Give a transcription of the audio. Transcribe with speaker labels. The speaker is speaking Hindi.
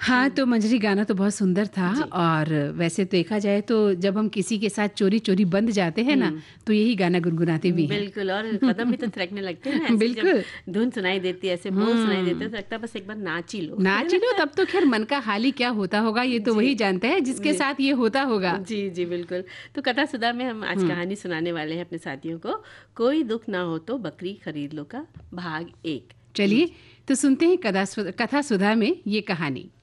Speaker 1: हाँ, तो मंजरी गाना तो बहुत सुंदर था
Speaker 2: जी।
Speaker 1: और वैसे तो देखा जाए तो जब हम किसी के साथ चोरी-चोरी बंध जाते हैं ना,
Speaker 2: हुँ।
Speaker 1: तो यही गाना गुनगुनाते भी हैं।
Speaker 2: बिल्कुल और कदम भी तो थिरकने लगते हैं ना ऐसे जब
Speaker 1: बिल्कुल।
Speaker 2: धुन सुनाई देती है, ऐसे बोल सुनाई देते हैं
Speaker 1: हुँ।
Speaker 2: तो लगता है बस एक बार नाच ही लो, है
Speaker 1: नाच ही लो
Speaker 2: ना?
Speaker 1: तब तो ख़ैर मन का हाल ही क्या होता होगा, ये तो
Speaker 2: जी।
Speaker 1: वही जानता है जिसके
Speaker 2: बि
Speaker 1: साथ ये होता होगा।
Speaker 2: जी, जी, बिल्कुल। तो कथा सुधा में हम आज
Speaker 1: हुँ।
Speaker 2: कहानी सुनाने वाले हैं अपने साथियों को, कोई दुःख ना हो तो बकरी खरीद लो का भाग 1।
Speaker 1: चलिए, तो सुनते हैं कथा सुधा में ये कहानी।